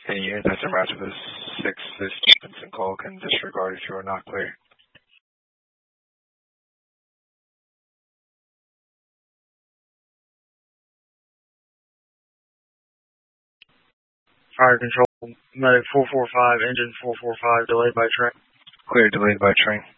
Any unit that's en route to the 6 Stevenson call can disregard if you are not clear. Fire control, medic 445, engine 445, delayed by train. Clear, delayed by train.